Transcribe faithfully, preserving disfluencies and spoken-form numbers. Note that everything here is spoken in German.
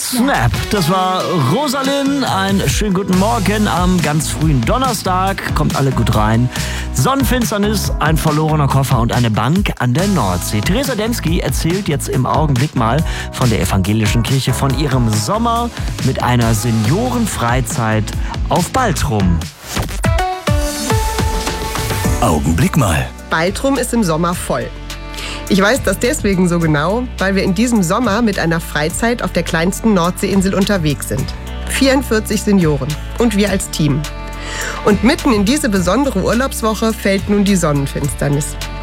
Snap, das war Rosalind. Einen schönen guten Morgen am ganz frühen Donnerstag. Kommt alle gut rein. Sonnenfinsternis, ein verlorener Koffer und eine Bank an der Nordsee. Theresa Demski erzählt jetzt im Augenblick mal von der evangelischen Kirche, von ihrem Sommer mit einer Seniorenfreizeit auf Baltrum. Augenblick mal. Baltrum ist im Sommer voll. Ich weiß das deswegen so genau, weil wir in diesem Sommer mit einer Freizeit auf der kleinsten Nordseeinsel unterwegs sind. vierundvierzig Senioren und wir als Team. Und mitten in diese besondere Urlaubswoche fällt nun die Sonnenfinsternis.